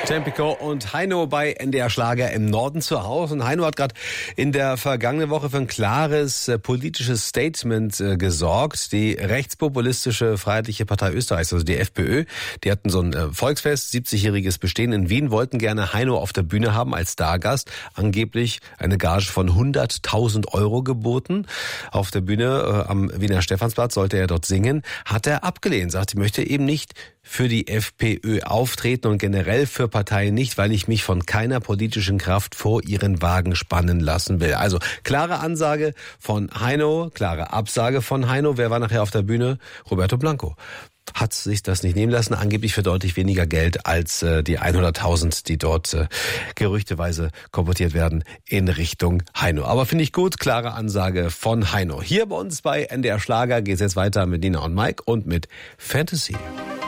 Tempico und Heino bei NDR Schlager im Norden zu Hause. Und Heino hat gerade in der vergangenen Woche für ein klares politisches Statement gesorgt. Die rechtspopulistische Freiheitliche Partei Österreichs, also die FPÖ, die hatten so ein Volksfest, 70-jähriges Bestehen in Wien, wollten gerne Heino auf der Bühne haben als Stargast. Angeblich eine Gage von 100.000 Euro geboten. Auf der Bühne am Wiener Stephansplatz sollte er dort singen. Hat er abgelehnt, sagt, ich möchte eben nicht für die FPÖ auftreten und generell für Parteien nicht, weil ich mich von keiner politischen Kraft vor ihren Wagen spannen lassen will. Also klare Ansage von Heino, klare Absage von Heino. Wer war nachher auf der Bühne? Roberto Blanco. Hat sich das nicht nehmen lassen, angeblich für deutlich weniger Geld als die 100.000, die dort gerüchteweise kolportiert werden in Richtung Heino. Aber finde ich gut, klare Ansage von Heino. Hier bei uns bei NDR Schlager geht es jetzt weiter mit Nina und Mike und mit Fantasy.